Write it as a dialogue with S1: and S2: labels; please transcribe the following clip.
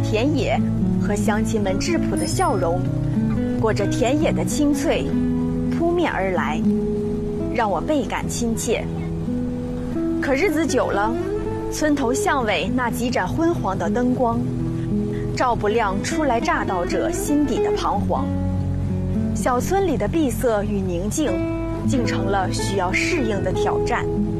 S1: 田野和乡亲们质朴的笑容，裹着田野的青翠，扑面而来，让我倍感亲切。可日子久了，村头巷尾那几盏昏黄的灯光，照不亮初来乍到者心底的彷徨。小村里的闭塞与宁静，竟成了需要适应的挑战。